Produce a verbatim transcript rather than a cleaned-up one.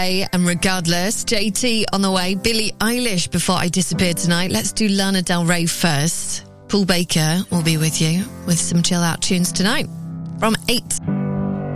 And regardless, J T on the way, Billie Eilish before I disappear tonight. Let's do Lana Del Rey first. Paul Baker will be with you with some chill out tunes tonight from eight.